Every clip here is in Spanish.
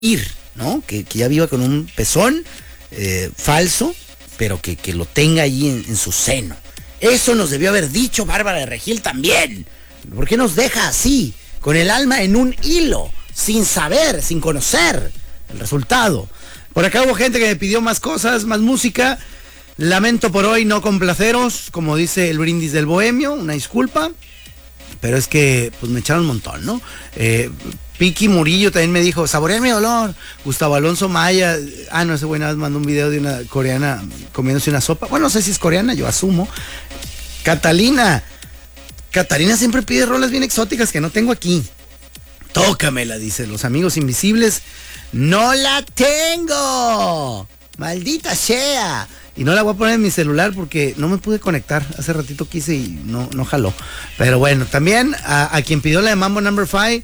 ¿no? Que ya viva con un pezón falso, pero que lo tenga ahí en su seno. Eso nos debió haber dicho Bárbara de Regil también. ¿Por qué nos deja así, con el alma en un hilo, sin saber, sin conocer el resultado? Por acá hubo gente que me pidió más cosas, más música. Lamento por hoy no complaceros, como dice el brindis del bohemio, una disculpa. Pero es que pues me echaron un montón, ¿no? Piki Murillo también me dijo, saborea mi dolor. Gustavo Alonso Maya, no, ese güey nada más mandó un video de una coreana comiéndose una sopa. Bueno, no sé si es coreana, yo asumo. Catalina siempre pide rolas bien exóticas que no tengo aquí. Tócamela, dice, Los Amigos Invisibles. ¡No la tengo! ¡Maldita sea! Y no la voy a poner en mi celular porque no me pude conectar. Hace ratito quise y no jaló. Pero bueno, también a quien pidió la de Mambo Number 5,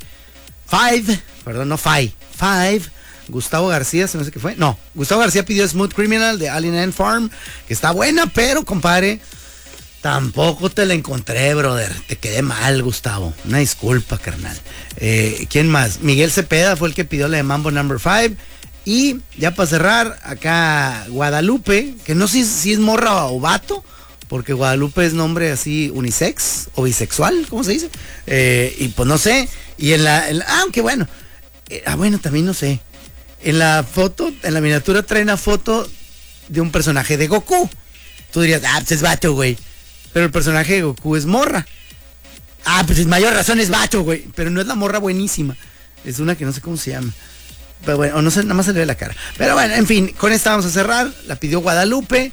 Gustavo García, se me hace que fue. No, Gustavo García pidió Smooth Criminal de Alien Ant Farm, que está buena, pero compadre, tampoco te la encontré, brother. Te quedé mal, Gustavo. Una disculpa, carnal. ¿Quién más? Miguel Cepeda fue el que pidió la de Mambo Number 5. Y ya para cerrar, acá Guadalupe, que no sé si es morra o vato, porque Guadalupe es nombre así unisex o bisexual, ¿cómo se dice? Y pues no sé. Y aunque bueno, bueno, también no sé. En la foto, en la miniatura trae una foto de un personaje de Goku. Tú dirías, pues es vato, güey. Pero el personaje de Goku es morra. Pues sin mayor razón es vato, güey. Pero no es la morra buenísima. Es una que no sé cómo se llama. Pero bueno, no sé, nada más se le ve la cara. Pero bueno, en fin, con esta vamos a cerrar. La pidió Guadalupe.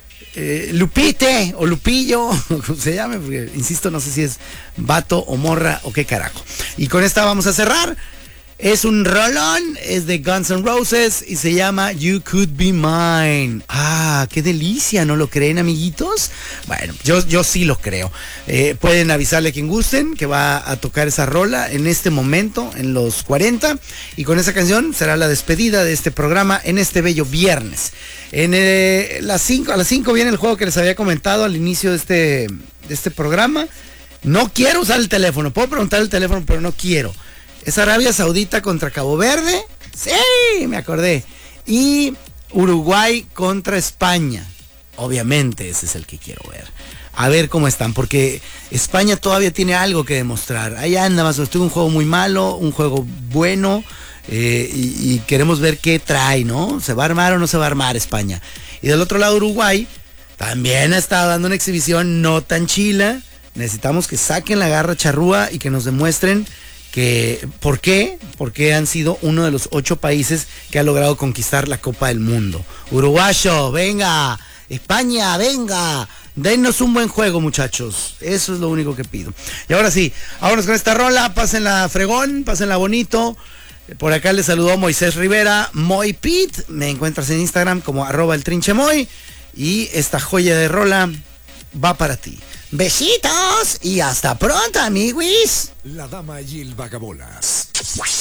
Lupite o Lupillo, como se llame, porque insisto, no sé si es vato o morra o qué carajo. Y con esta vamos a cerrar. Es un rolón, es de Guns N' Roses y se llama You Could Be Mine. Qué delicia, ¿no lo creen, amiguitos? Bueno, yo sí lo creo. Pueden avisarle a quien gusten que va a tocar esa rola en este momento, en los 40. Y con esa canción será la despedida de este programa en este bello viernes. A las 5 viene el juego que les había comentado al inicio de este programa. No quiero usar el teléfono, puedo preguntar el teléfono, pero no quiero. Es Arabia Saudita contra Cabo Verde. Sí, me acordé. Y Uruguay contra España. Obviamente ese es el que quiero ver. A ver cómo están, porque España todavía tiene algo que demostrar. Ahí anda más o menos, un juego muy malo, un juego bueno. Y queremos ver qué trae, ¿no? ¿Se va a armar o no se va a armar España? Y del otro lado Uruguay también ha estado dando una exhibición no tan chila. Necesitamos que saquen la garra charrúa y que nos demuestren ¿por qué? Porque han sido uno de los 8 países que ha logrado conquistar la Copa del Mundo. Uruguayo, venga. España, venga. Denos un buen juego, muchachos. Eso es lo único que pido. Y ahora sí, vámonos con esta rola. Pásenla fregón, pásenla bonito. Por acá les saludó Moisés Rivera, Moy Pit. Me encuentras en Instagram como @eltrinchemoy. Y esta joya de rola va para ti. Besitos y hasta pronto, amiguis. La dama y el vagabolas.